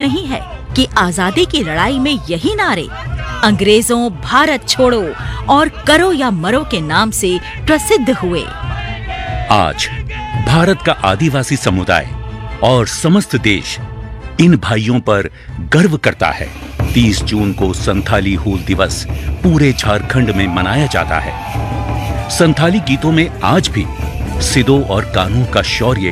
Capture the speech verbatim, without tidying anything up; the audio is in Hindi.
नहीं है कि आजादी की लड़ाई में यही नारे अंग्रेजों, भारत छोड़ो और करो या मरो के नाम से प्रसिद्ध हुए। आज भारत का आदिवासी समुदाय और समस्त देश इन भाइयों पर गर्व करता है। तीस जून को संथाली हूल दिवस पूरे झारखंड में मनाया जाता है। संथाली गीतों में आज भी सिदो और कान्हू का शौर्य